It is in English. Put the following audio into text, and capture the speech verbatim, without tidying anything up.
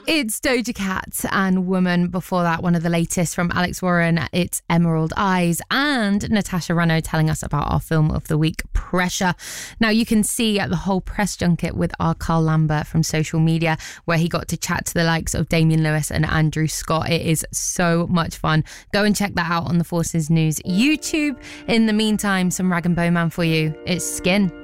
It's Doja Cat and Woman. Before that, one of the latest from Alex Warren, it's Emerald Eyes, and Natasha Rano telling us about our film of the week, Pressure. Now, you can see the whole press junket with our Carl Lambert from social media, where he got to chat to the likes of Damian Lewis and Andrew Scott. It is so much fun. Go and check that out on the Forces News YouTube. In the meantime, some Rag and Bowman for you. It's Skin.